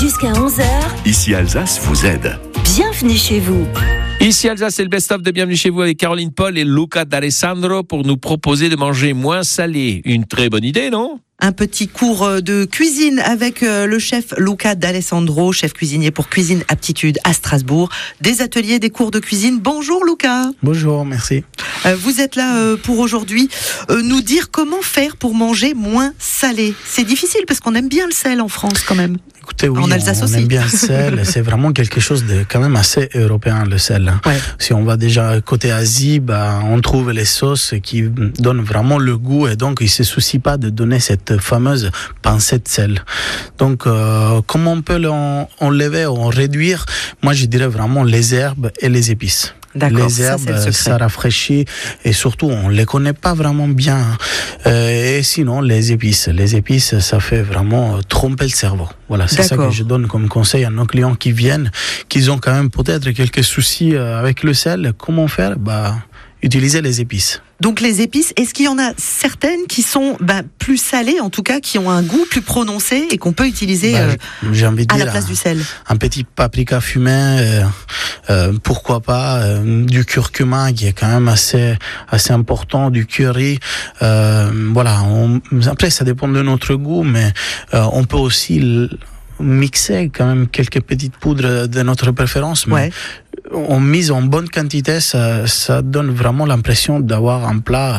Jusqu'à 11h, Ici Alsace vous aide. bienvenue chez vous. Ici Alsace, c'est le best-of de Bienvenue chez vous avec Caroline Paul et Luca D'Alessandro pour nous proposer de manger moins salé. Une très bonne idée, non ? Un petit cours de cuisine avec le chef Luca D'Alessandro, chef cuisinier pour Cuisine Aptitude à Strasbourg. Des ateliers, des cours de cuisine. Bonjour Luca. Bonjour, merci. Vous êtes là pour aujourd'hui nous dire comment faire pour manger moins salé. C'est difficile parce qu'on aime bien le sel en France quand même. Écoutez, oui, En Alsace on aussi. aime bien le sel. C'est vraiment quelque chose de quand même assez européen, le sel. Ouais. Si on va déjà côté Asie, on trouve les sauces qui donnent vraiment le goût et donc ils se soucient pas de donner cette fameuse pincée de sel. Donc, comment on peut l'enlever ou en réduire? Moi, je dirais vraiment les herbes et les épices. D'accord, Les ça, herbes, c'est le secret. ça rafraîchit et surtout on les connaît pas vraiment bien. Et sinon les épices, ça fait vraiment tromper le cerveau. Voilà, c'est ça D'accord. que je donne comme conseil à nos clients qui viennent, qu'ils ont quand même peut-être quelques soucis avec le sel. Comment faire? Utiliser les épices. Donc les épices, est-ce qu'il y en a certaines qui sont plus salées, en tout cas, qui ont un goût plus prononcé et qu'on peut utiliser J'ai envie de à dire la place du sel? un petit paprika fumé, pourquoi pas du curcuma qui est quand même assez important, du curry. Voilà. Après, ça dépend de notre goût, mais on peut aussi mixer quand même quelques petites poudres de notre préférence. Mais Ouais. en mise en bonne quantité, ça donne vraiment l'impression d'avoir un plat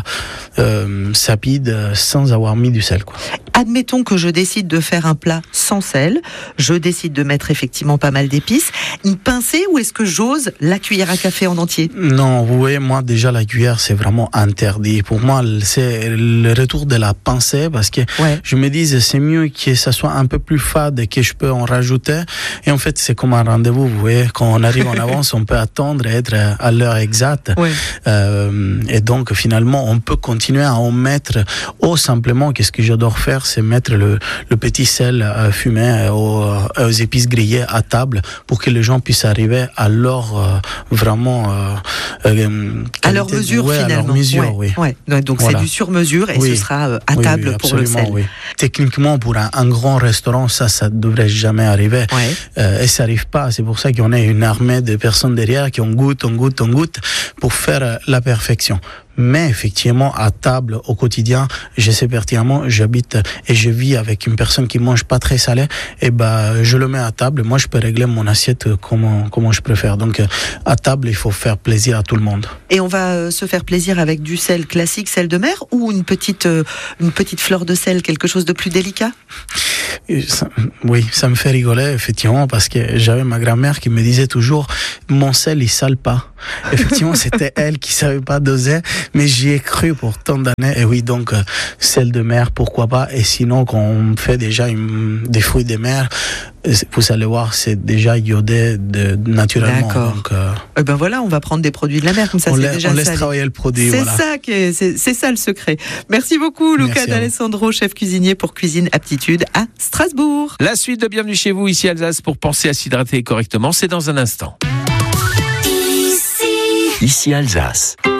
sapide sans avoir mis du sel, quoi. Admettons que je décide de faire un plat sans sel, je décide de mettre effectivement pas mal d'épices, une pincée ou est-ce que j'ose la cuillère à café en entier? Non, vous voyez, moi déjà la cuillère c'est vraiment interdit. Pour moi c'est le retour de la pincée parce que Ouais. je me dis c'est mieux que ça soit un peu plus fade et que je peux en rajouter. Et en fait c'est comme un rendez-vous, vous voyez, quand on arrive en avance on peut attendre et être à l'heure exacte. Ouais. Et donc finalement on peut continuer à en mettre ou simplement qu'est-ce que j'adore faire c'est mettre le petit sel fumé aux épices grillées à table pour que les gens puissent arriver à leur vraiment À leur mesure ouais, finalement. à leur mesure, Ouais. oui. Ouais. Donc Voilà. c'est du sur-mesure et Oui. ce sera à Oui, table oui, pour le absolument, sel. oui. Techniquement, pour un grand restaurant, ça devrait jamais arriver. Ouais. Et ça arrive pas. C'est pour ça qu'on a une armée de personnes derrière qui on goûte pour faire la perfection. Mais effectivement, à table, au quotidien, je sais pertinemment, j'habite et je vis avec une personne qui mange pas très salé, et je le mets à table. Moi, je peux régler mon assiette comment je préfère. Donc, à table, il faut faire plaisir à tout le monde. Et on va se faire plaisir avec du sel classique, sel de mer, ou une petite fleur de sel, quelque chose de plus délicat? Oui, ça me fait rigoler, effectivement, parce que j'avais ma grand-mère qui me disait toujours, mon sel, il sale pas. Effectivement, c'était elle qui savait pas doser, mais j'y ai cru pour tant d'années. Et oui, donc, sel de mer, pourquoi pas. Et sinon, quand on fait déjà des fruits de mer, vous allez voir, c'est déjà iodé naturellement. D'accord. Donc, Voilà, on va prendre des produits de la mer, comme ça on c'est déjà laisse salé. travailler le produit. C'est Voilà. c'est ça le secret. Merci beaucoup, Luca Merci à vous. D'Alessandro, chef cuisinier pour Cuisine Aptitude à Strasbourg. La suite de Bienvenue chez vous, ici Alsace, pour penser à s'hydrater correctement, c'est dans un instant. Ici Alsace.